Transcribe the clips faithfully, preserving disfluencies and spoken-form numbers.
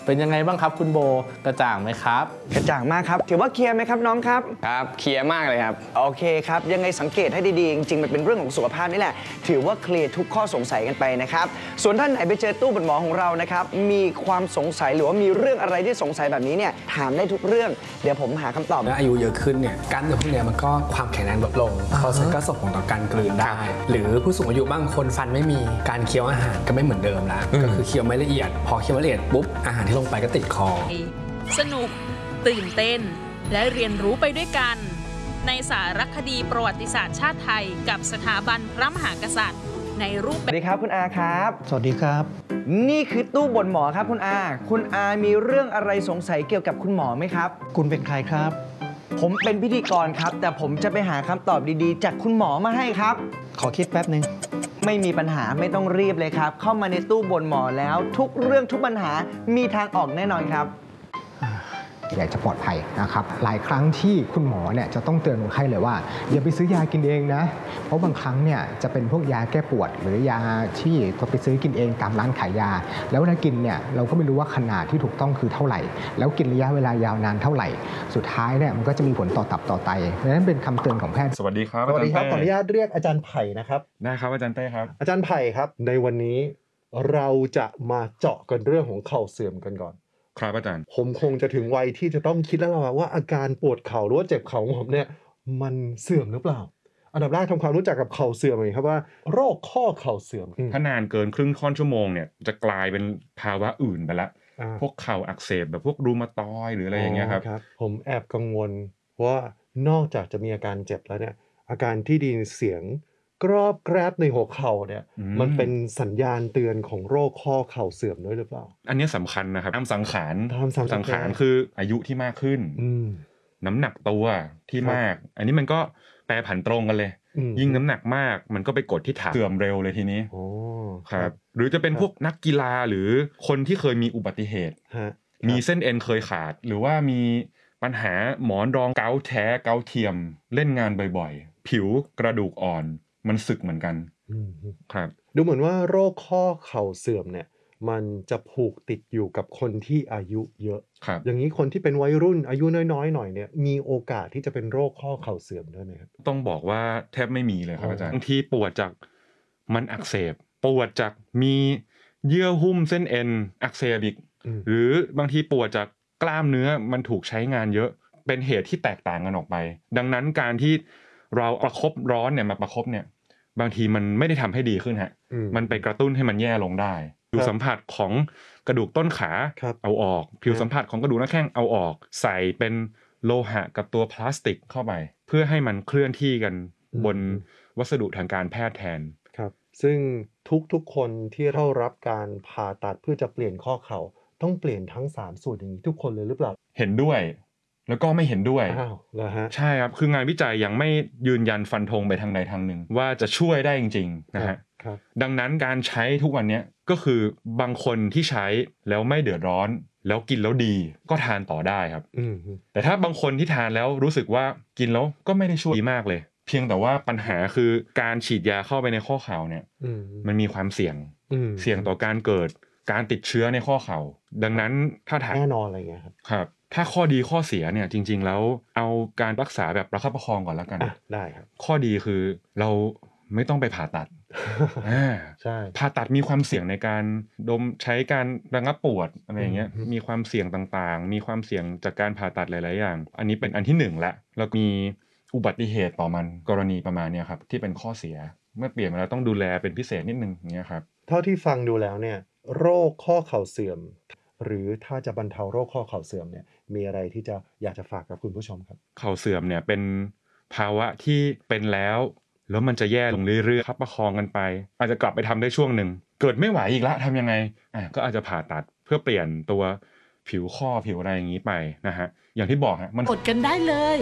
เป็นยังไงบ้างครับคุณโบกระจ่างไหมครับกระจ่างมากครับถือว่าเคลียร์ไหมครับน้องครับครับเคลียร์มากเลยครับโอเคครับยังไงสังเกตให้ดีๆจริงๆมันเป็นเรื่องของสุขภาพนี่แหละถือว่าเคลียร์ทุกข้อสงสัยกันไปนะครับส่วนท่านไหนไปเจอตู้บนหมอของเรานะครับมีความสงสัยหรือว่ามีเรื่องอะไรที่สงสัยแบบนี้เนี่ยถามได้ทุกเรื่องเดี๋ยวผมหาคำตอบและอายุเยอะขึ้นเนี่ยกล้ามเนื้อพวกนี้มันก็ความแข็งแรงลดลงเพราะฉะนั้นก็ส่งผลต่อการกลืนได้หรือผู้สูงอายุบางคนฟันไม่มีการเคี้ยวอาหารก็ไม่เหมือนเดิมแล้วก็คือเคี้ยวไม่ละเอียดพอเคี้ยวละเอียดปุ๊บอาหารที่ลงไปก็ติดคอสนุกตื่นเต้นและเรียนรู้ไปด้วยกันในสารคดีประวัติศาสตร์ชาติไทยกับสถาบันพระมหากษัตริย์ในรูปแบบสวัสดีครับคุณอาครับสวัสดีครับนี่คือตู้บนหมอครับคุณอาคุณอามีเรื่องอะไรสงสัยเกี่ยวกับคุณหมอไหมครับคุณเป็นใครครับผมเป็นพิธีกรครับแต่ผมจะไปหาคำตอบดีๆจากคุณหมอมาให้ครับขอคิดแป๊บนึงไม่มีปัญหาไม่ต้องรีบเลยครับเข้ามาในตู้บนหมอแล้วทุกเรื่องทุกปัญหามีทางออกแน่นอนครับอยากจะปลอดภัยนะครับหลายครั้งที่คุณหมอเนี่ยจะต้องเตือนคนไข้เลยว่าอย่าไปซื้อยากินเองนะเพราะบางครั้งเนี่ยจะเป็นพวกยาแก้ปวดหรือยาที่เราไปซื้อกินเองตามร้านขายยาแล้วถ้ากินเนี่ยเราก็ไม่รู้ว่าขนาดที่ถูกต้องคือเท่าไหร่แล้วกินระยะเวลายาวนานเท่าไหร่สุดท้ายเนี่ยมันก็จะมีผลต่อตับต่อไตเพราะฉะนั้นเป็นคำเตือนของแพทย์สวัสดีครับสวัสดีครับขออนุญาตเรียกอาจารย์ไผ่นะครับได้ครับอาจารย์เต้ครับอาจารย์ไผ่ครับในวันนี้เราจะมาเจาะกันเรื่องของเข่าเสื่อมกันก่อนครับอาจารย์ผมคงจะถึงวัยที่จะต้องคิดแล้วล่ะว่าอาการปวดเข่าหรือว่าเจ็บเข่าของผมเนี่ยมันเสื่อมหรือเปล่าอันดับแรกทำความรู้จักกับเข่าเสื่อมหน่อยครับว่าโรคข้อเข่าเสื่อมถ้านานเกินครึ่งค่อนชั่วโมงเนี่ยจะกลายเป็นภาวะอื่นไปละพวกเข่าอักเสบแบบพวกรูมาตอยหรืออะไรอย่างเงี้ยครับผมแอบกังวลว่านอกจากจะมีอาการเจ็บแล้วเนี่ยอาการที่ดีเสียงกรอบแกรบในหัวเข่าเนี่ยมันเป็นสัญญาณเตือนของโรคข้อเข่าเสื่อมด้วยหรือเปล่าอันนี้สำคัญนะครับตามสังขารตามสังขารคืออายุที่มากขึ้นน้ำหนักตัวที่มากอันนี้มันก็แปรผันตรงกันเลยยิ่งน้ำหนักมากมันก็ไปกดที่ฐานเสื่อมเร็วเลยทีนี้ครับหรือจะเป็นพวกนักกีฬาหรือคนที่เคยมีอุบัติเหตุมีเส้นเอ็นเคยขาดหรือว่ามีปัญหาหมอนรองเกาต์แท้เกาต์เทียมเล่นงานบ่อยๆผิวกระดูกอ่อนมันสึกเหมือนกันครับดูเหมือนว่าโรคข้อเข่าเสื่อมเนี่ยมันจะผูกติดอยู่กับคนที่อายุเยอะอย่างนี้คนที่เป็นวัยรุ่นอายุน้อยๆหน่อยเนี่ยมีโอกาสที่จะเป็นโรคข้อเข่าเสื่อมด้วยไหมครับต้องบอกว่าแทบไม่มีเลยครับอาจารย์บางทีปวดจากมันอักเสบปวดจากมีเยื่อหุ้มเส้นเอ็นอักเสบอีกหรือบางทีปวดจากกล้ามเนื้อมันถูกใช้งานเยอะเป็นเหตุที่แตกต่างกันออกไปดังนั้นการที่เราประคบร้อนเนี่ยมาประคบเนี่ยบางทีมันไม่ได้ทำให้ดีขึ้นฮะมันไปกระตุ้นให้มันแย่ลงได้ผิวสัมผัสของกระดูกต้นขาเอาออกผิวสัมผัสของกระดูกหน้าแข้งเอาออกใส่เป็นโลหะกับตัวพลาสติกเข้าไปเพื่อให้มันเคลื่อนที่กันบนวัสดุทางการแพทย์แทนครับซึ่งทุกๆคนที่เข้ารับการผ่าตัดเพื่อจะเปลี่ยนข้อเข่าต้องเปลี่ยนทั้งสามส่วนอย่างนี้ทุกคนเลยหรือเปล่าเห็นด้วยแล้วก็ไม่เห็นด้วยอ้าวเหรอฮะใช่ครับคืองานวิจัยยังไม่ยืนยันฟันธงไปทางใดทางหนึ่งว่าจะช่วยได้จริงๆนะฮะดังนั้นการใช้ทุกวันนี้ก็คือบางคนที่ใช้แล้วไม่เดือดร้อนแล้วกินแล้วดีก็ทานต่อได้ครับแต่ถ้าบางคนที่ทานแล้วรู้สึกว่ากินแล้วก็ไม่ได้ช่วยดีมากเลยเพียงแต่ว่าปัญหาคือการฉีดยาเข้าไปในข้อเข่าเนี่ยมันมีความเสี่ยงเสี่ยงต่อการเกิดการติดเชื้อในข้อเข่าดังนั้นถ้าถามแน่นอนอะไรเงี้ยครับครับถ้าข้อดีข้อเสียเนี่ยจริงๆแล้วเอาการรักษาแบบประคับประคองก่อนแล้วกันได้ครับข้อดีคือเราไม่ต้องไปผ่าตัดใช่ผ่าตัดมีความเสี่ยงในการดมใช้การระงับปวดอะไรอย่างเงี้ยมีความเสี่ยงต่างๆมีความเสี่ยงจากการผ่าตัดหลายๆอย่างอันนี้เป็นอันที่หนึ่งละแล้วมีอุบัติเหตุต่อมันกรณีประมาณนี้ครับที่เป็นข้อเสียเมื่อเปลี่ยนมาแล้วต้องดูแลเป็นพิเศษนิดนึงอย่างเงี้ยครับเท่าที่ฟังดูแล้วเนี่ยโรคข้อเข่าเสื่อมหรือถ้าจะบรรเทาโรคข้อเข่าเสื่อมเนี่ยมีอะไรที่จะอยากจะฝากกับคุณผู้ชมครับเข่าเสื่อมเนี่ยเป็นภาวะที่เป็นแล้วแล้วมันจะแย่ลงเรื่อยๆครับประคองกันไปอาจจะกลับไปทำได้ช่วงหนึ่งเกิดไม่ไหวอีกละทำยังไงอ่ะก็อาจจะผ่าตัดเพื่อเปลี่ยนตัวผิวข้อผิวอะไรอย่างนี้ไปนะฮะอย่างที่บอกฮะมันกดกันได้เลย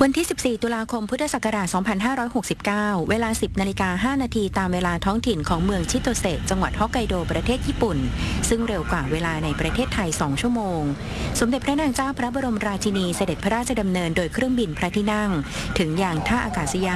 วันที่ สิบสี่ ตุลาคม พุทธศักราช สองพันห้าร้อยหกสิบเก้า เวลา สิบ นาฬิกา ห้า นาทีตามเวลาท้องถิ่นของเมืองชิโตเซะจังหวัดฮอกไกโดประเทศญี่ปุ่นซึ่งเร็วกว่าเวลาในประเทศไทย สอง ชั่วโมงสมเด็จพระนางเจ้าพระบรมราชินีเสด็จพระราชดำเนินโดยเครื่องบินพระที่นั่งถึงอย่างท่าอากาศยาน